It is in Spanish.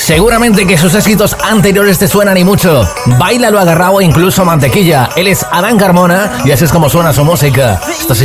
Seguramente que sus éxitos anteriores te suenan y mucho. Báilalo agarrado o incluso mantequilla. Él es Adán Carmona y así es como suena su música. Esto se